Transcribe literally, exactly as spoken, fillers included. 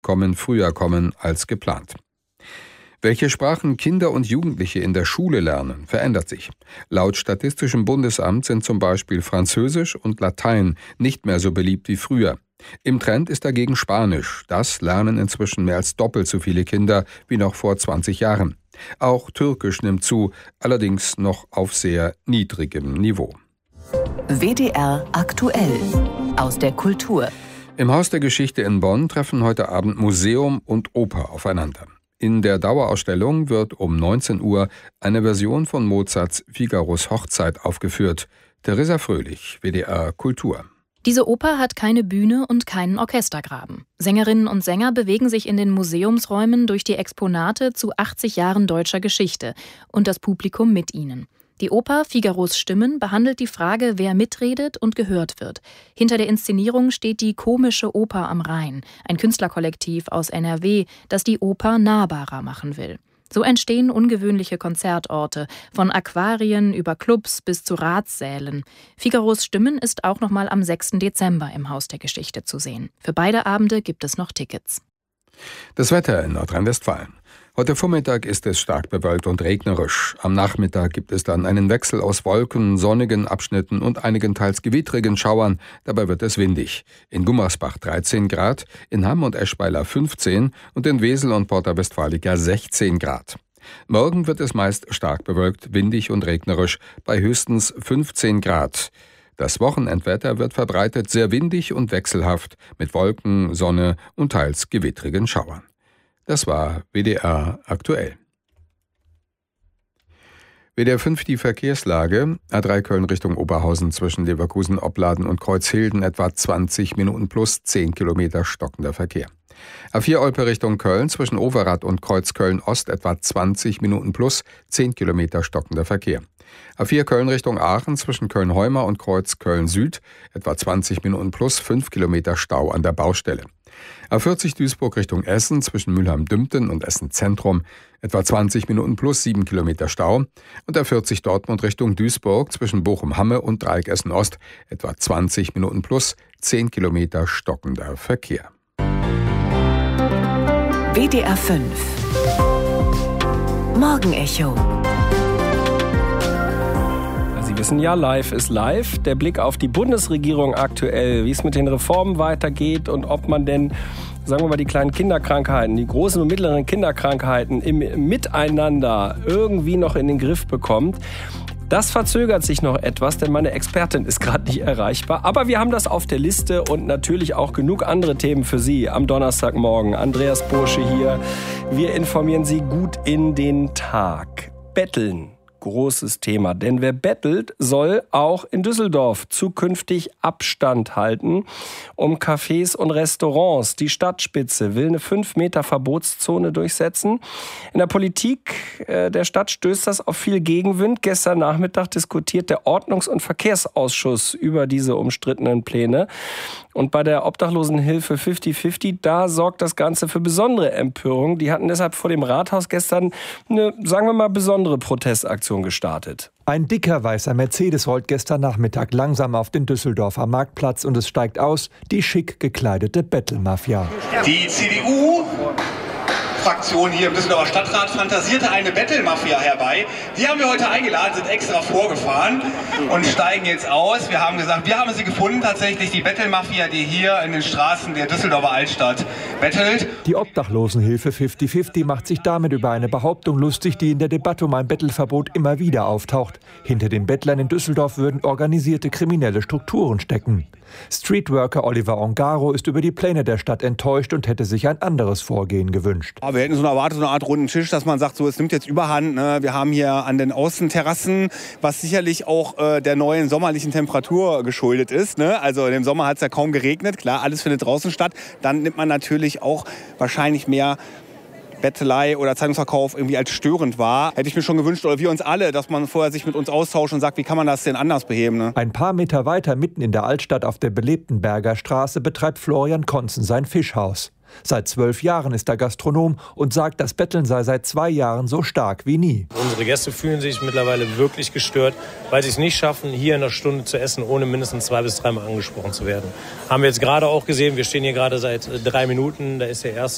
kommen früher kommen als geplant. Welche Sprachen Kinder und Jugendliche in der Schule lernen, verändert sich. Laut Statistischem Bundesamt sind zum Beispiel Französisch und Latein nicht mehr so beliebt wie früher. Im Trend ist dagegen Spanisch. Das lernen inzwischen mehr als doppelt so viele Kinder wie noch vor zwanzig Jahren. Auch Türkisch nimmt zu, allerdings noch auf sehr niedrigem Niveau. W D R aktuell aus der Kultur. Im Haus der Geschichte in Bonn treffen heute Abend Museum und Oper aufeinander. In der Dauerausstellung wird um neunzehn Uhr eine Version von Mozarts Figaros Hochzeit aufgeführt. Theresa Fröhlich, W D R Kultur. Diese Oper hat keine Bühne und keinen Orchestergraben. Sängerinnen und Sänger bewegen sich in den Museumsräumen durch die Exponate zu achtzig Jahren deutscher Geschichte und das Publikum mit ihnen. Die Oper Figaros Stimmen behandelt die Frage, wer mitredet und gehört wird. Hinter der Inszenierung steht die Komische Oper am Rhein, ein Künstlerkollektiv aus N R W, das die Oper nahbarer machen will. So entstehen ungewöhnliche Konzertorte, von Aquarien über Clubs bis zu Ratssälen. Figaros Stimmen ist auch noch mal am sechsten Dezember im Haus der Geschichte zu sehen. Für beide Abende gibt es noch Tickets. Das Wetter in Nordrhein-Westfalen. Heute Vormittag ist es stark bewölkt und regnerisch. Am Nachmittag gibt es dann einen Wechsel aus Wolken, sonnigen Abschnitten und einigen teils gewittrigen Schauern. Dabei wird es windig. In Gummersbach dreizehn Grad, in Hamm und Eschweiler fünfzehn und in Wesel und Porta Westfalica sechzehn Grad. Morgen wird es meist stark bewölkt, windig und regnerisch, bei höchstens fünfzehn Grad. Das Wochenendwetter wird verbreitet sehr windig und wechselhaft, mit Wolken, Sonne und teils gewittrigen Schauern. Das war W D R aktuell. W D R fünf die Verkehrslage. A drei Köln Richtung Oberhausen zwischen Leverkusen, Opladen und Kreuzhilden etwa zwanzig Minuten plus zehn Kilometer stockender Verkehr. A vier Olpe Richtung Köln zwischen Overath und Kreuzköln Ost etwa zwanzig Minuten plus zehn Kilometer stockender Verkehr. A vier Köln Richtung Aachen zwischen Köln-Heuma und Kreuz Köln Süd etwa zwanzig Minuten plus fünf Kilometer Stau an der Baustelle. A vierzig Duisburg Richtung Essen zwischen Mülheim-Dümpten und Essen-Zentrum etwa zwanzig Minuten plus sieben Kilometer Stau und A vierzig Dortmund Richtung Duisburg zwischen Bochum-Hamme und Dreieck Essen-Ost etwa zwanzig Minuten plus zehn Kilometer stockender Verkehr. W D R fünf Morgenecho. Sie wissen ja, live ist live. Der Blick auf die Bundesregierung aktuell, wie es mit den Reformen weitergeht und ob man denn, sagen wir mal, die kleinen Kinderkrankheiten, die großen und mittleren Kinderkrankheiten im Miteinander irgendwie noch in den Griff bekommt. Das verzögert sich noch etwas, denn meine Expertin ist gerade nicht erreichbar. Aber wir haben das auf der Liste und natürlich auch genug andere Themen für Sie am Donnerstagmorgen. Andreas Bursche hier. Wir informieren Sie gut in den Tag. Betteln. Großes Thema, denn wer bettelt, soll auch in Düsseldorf zukünftig Abstand halten. Um Cafés und Restaurants. Die Stadtspitze will eine fünf Meter Verbotszone durchsetzen. In der Politik äh, der Stadt stößt das auf viel Gegenwind. Gestern Nachmittag diskutiert der Ordnungs- und Verkehrsausschuss über diese umstrittenen Pläne. Und bei der Obdachlosenhilfe fünfzig fünfzig, da sorgt das Ganze für besondere Empörung. Die hatten deshalb vor dem Rathaus gestern eine, sagen wir mal, besondere Protestaktion gestartet. Ein dicker weißer Mercedes rollt gestern Nachmittag langsam auf den Düsseldorfer Marktplatz und es steigt aus die schick gekleidete Bettelmafia. Die C D U Fraktion hier im Düsseldorfer Stadtrat fantasierte eine Bettelmafia herbei. Die haben wir heute eingeladen, sind extra vorgefahren und steigen jetzt aus. Wir haben gesagt, wir haben sie gefunden, tatsächlich die Bettelmafia, die hier in den Straßen der Düsseldorfer Altstadt bettelt. Die Obdachlosenhilfe fünfzig fünfzig macht sich damit über eine Behauptung lustig, die in der Debatte um ein Bettelverbot immer wieder auftaucht. Hinter den Bettlern in Düsseldorf würden organisierte kriminelle Strukturen stecken. Streetworker Oliver Ongaro ist über die Pläne der Stadt enttäuscht und hätte sich ein anderes Vorgehen gewünscht. Aber wir hätten so erwartet, so eine Art runden Tisch, dass man sagt, so, es nimmt jetzt Überhand. Ne? Wir haben hier an den Außenterrassen, was sicherlich auch äh, der neuen sommerlichen Temperatur geschuldet ist. Ne? Also im Sommer hat es ja kaum geregnet. Klar, alles findet draußen statt. Dann nimmt man natürlich auch wahrscheinlich mehr Bettelei oder Zeitungsverkauf irgendwie als störend war. Hätte ich mir schon gewünscht, oder wir uns alle, dass man vorher sich mit uns austauscht und sagt, wie kann man das denn anders beheben? Ne? Ein paar Meter weiter, mitten in der Altstadt auf der belebten Berger Straße, betreibt Florian Konzen sein Fischhaus. Seit zwölf Jahren ist er Gastronom und sagt, das Betteln sei seit zwei Jahren so stark wie nie. Unsere Gäste fühlen sich mittlerweile wirklich gestört, weil sie es nicht schaffen, hier in einer Stunde zu essen, ohne mindestens zwei bis dreimal angesprochen zu werden. Haben wir jetzt gerade auch gesehen, wir stehen hier gerade seit drei Minuten, da ist der erste